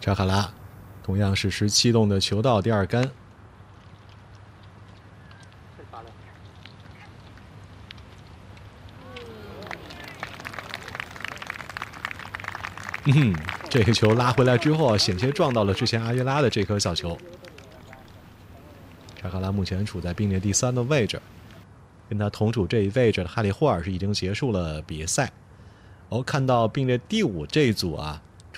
查卡拉同样是17洞的球到第二杆。这个球拉回来之后，险些撞到了之前阿约拉的这颗小球。查卡拉目前处在并列第3的位置，跟他同处这一位置的哈里霍尔是已经结束了比赛。看到并列第5这一组啊，